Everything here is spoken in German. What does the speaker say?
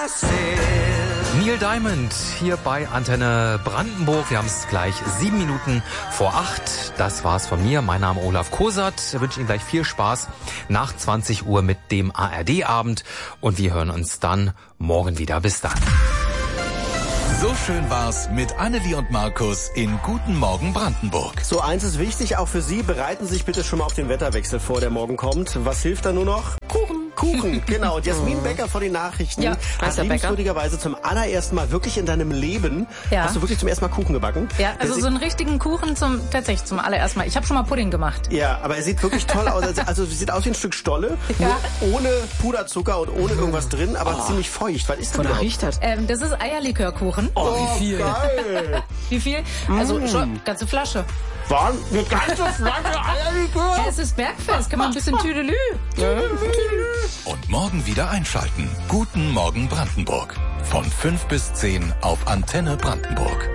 Neil Diamond hier bei Antenne Brandenburg. Wir haben es gleich 7 Minuten vor 8. Das war's von mir. Mein Name Olaf Kosert. Ich wünsche Ihnen gleich viel Spaß nach 20 Uhr mit dem ARD-Abend. Und wir hören uns dann morgen wieder. Bis dann. So schön war's mit Annelie und Markus in Guten Morgen Brandenburg. So, eins ist wichtig, auch für Sie. Bereiten Sie sich bitte schon mal auf den Wetterwechsel vor, der morgen kommt. Was hilft da nur noch? Kuchen, genau. Und Jasmin Becker von den Nachrichten hat liebenswürdigerweise zum allerersten Mal wirklich in deinem Leben, hast du wirklich zum ersten Mal Kuchen gebacken? Ja, also so einen richtigen Kuchen tatsächlich zum allerersten Mal. Ich habe schon mal Pudding gemacht. Ja, aber er sieht wirklich toll aus. Also sieht aus wie ein Stück Stolle, nur ohne Puderzucker und ohne irgendwas drin, aber ziemlich feucht. Was ist denn das? Riecht das? Das ist Eierlikörkuchen. Oh, wie viel? Geil. Wie viel? Also schon ganze Flasche. Waren eine ganze Flasche Eierlikör? Ja, es ist Bergfest, kann man ein bisschen Tüdelü. Und morgen wieder einschalten. Guten Morgen Brandenburg. Von 5 bis 10 auf Antenne Brandenburg.